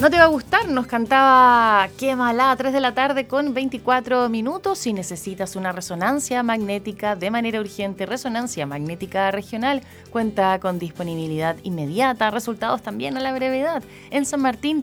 No te va a gustar, nos cantaba Qué Malá a 3 de la tarde con 24 minutos. Si necesitas una resonancia magnética de manera urgente, resonancia magnética regional, cuenta con disponibilidad inmediata, resultados también a la brevedad. En San Martín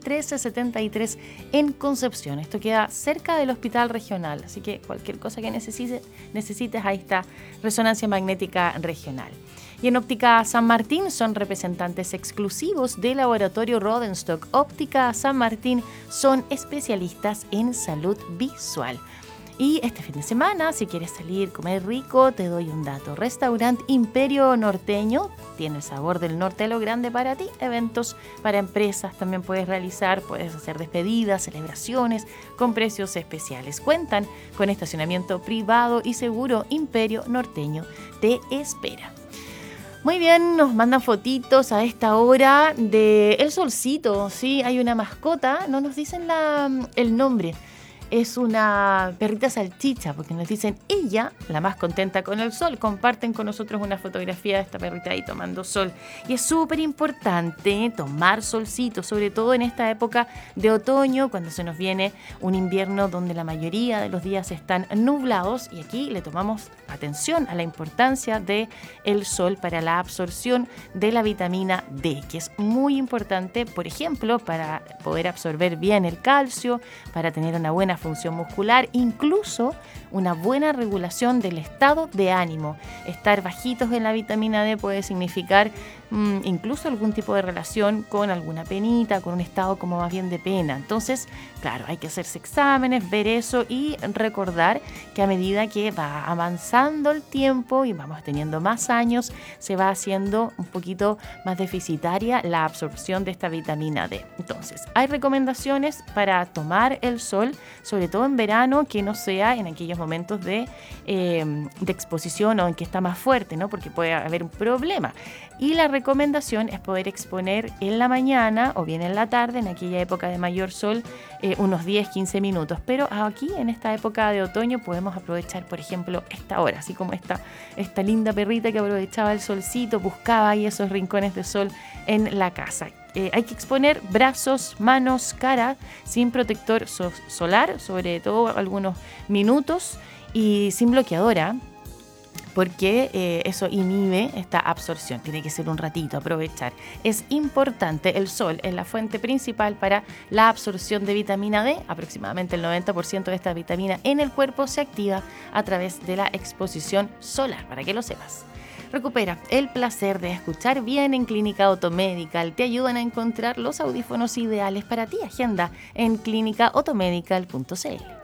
1373 en Concepción. Esto queda cerca del Hospital Regional, así que cualquier cosa que necesites, ahí está, resonancia magnética regional. Y en Óptica San Martín son representantes exclusivos del laboratorio Rodenstock. Óptica San Martín son especialistas en salud visual. Y este fin de semana, si quieres salir, comer rico, te doy un dato. Restaurante Imperio Norteño tiene el sabor del norte a lo grande para ti. Eventos para empresas también puedes realizar, puedes hacer despedidas, celebraciones con precios especiales. Cuentan con estacionamiento privado y seguro. Imperio Norteño te espera. Muy bien, nos mandan fotitos a esta hora de El Solcito, ¿sí? Hay una mascota, no nos dicen el nombre. Es una perrita salchicha, porque nos dicen ella, la más contenta con el sol. Comparten con nosotros una fotografía de esta perrita ahí tomando sol. Y es súper importante tomar solcito, sobre todo en esta época de otoño, cuando se nos viene un invierno donde la mayoría de los días están nublados. Y aquí le tomamos atención a la importancia del sol para la absorción de la vitamina D, que es muy importante, por ejemplo, para poder absorber bien el calcio, para tener una buena función muscular, incluso una buena regulación del estado de ánimo. Estar bajitos en la vitamina D puede significar incluso algún tipo de relación con alguna penita, con un estado como más bien de pena. Entonces, claro, hay que hacerse exámenes, ver eso y recordar que a medida que va avanzando el tiempo y vamos teniendo más años, se va haciendo un poquito más deficitaria la absorción de esta vitamina D. Entonces, hay recomendaciones para tomar el sol, sobre todo en verano, que no sea en aquellos momentos de exposición o en que está más fuerte, ¿no? Porque puede haber un problema. Y la recomendación es poder exponer en la mañana o bien en la tarde, en aquella época de mayor sol, unos 10-15 minutos. Pero aquí, en esta época de otoño, podemos aprovechar, por ejemplo, esta hora, así como esta linda perrita que aprovechaba el solcito, buscaba ahí esos rincones de sol en la casa. Hay que exponer brazos, manos, cara, sin protector solar, sobre todo algunos minutos, y sin bloqueadora, porque eso inhibe esta absorción. Tiene que ser un ratito, aprovechar. Es importante, el sol es la fuente principal para la absorción de vitamina D. Aproximadamente el 90% de esta vitamina en el cuerpo se activa a través de la exposición solar, para que lo sepas. Recupera el placer de escuchar bien en Clínica Otomedical. Te ayudan a encontrar los audífonos ideales para ti. Agenda en clínicaotomedical.cl.